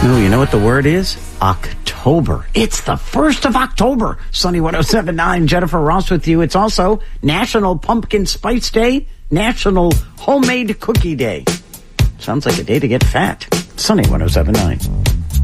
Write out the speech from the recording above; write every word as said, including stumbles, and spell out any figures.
No, you know what the word is? October. It's the first of October. Sunny one oh seven point nine, Jennifer Ross with you. It's also National Pumpkin Spice Day, National Homemade Cookie Day. Sounds like a day to get fat. Sunny one oh seven point nine.